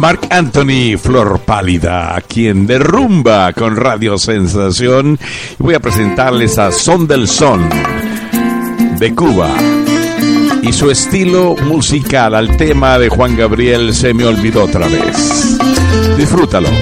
Marc Anthony, Flor Pálida, aquí en Derrumba con Radio Sensación. Y voy a presentarles a Son del Son, de Cuba, y su estilo musical al tema de Juan Gabriel, Se me olvidó otra vez. Disfrútalo.